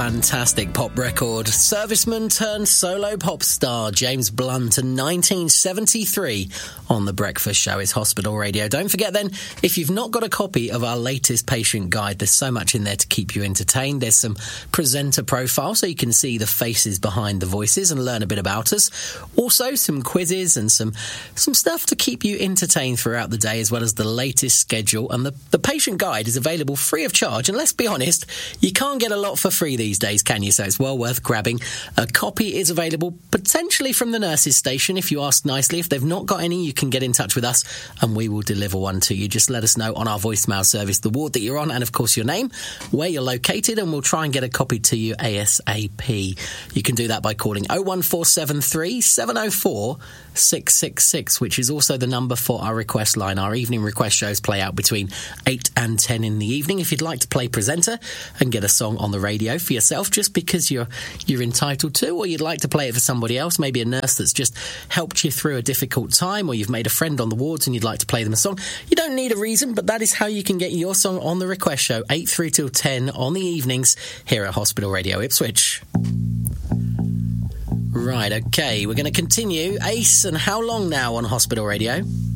fantastic pop record. Serviceman turned solo pop star James Blunt in 1973 on The Breakfast Show. It's Hospital Radio. Don't forget then, if you've not got a copy of our latest patient guide, there's so much in there to keep you entertained. There's some presenter profiles so you can see the faces behind the voices and learn a bit about us. Also, some quizzes and some stuff to keep you entertained throughout the day, as well as the latest schedule. And the patient guide is available free of charge. And let's be honest, you can't get a lot for free these days, can you? So it's well worth grabbing. A copy is available potentially from the nurses' station if you ask nicely. If they've not got any, you can get in touch with us and we will deliver one to you. Just let us know on our voicemail service the ward that you're on and, of course, your name, where you're located, and we'll try and get a copy to you ASAP. You can do that by calling 01473 704 666, which is also the number for our request line. Our evening request shows play out between 8 and 10 in the evening. If you'd like to play presenter and get a song on the radio for yourself just because you're entitled to, or you'd like to play it for somebody else, maybe a nurse that's just helped you through a difficult time, or you've made a friend on the wards and you'd like to play them a song, you don't need a reason, but that is how you can get your song on the request show, 8 through till 10 on the evenings here at Hospital Radio Ipswich. Right, okay, we're going to continue. Ace and How Long Now on Hospital Radio.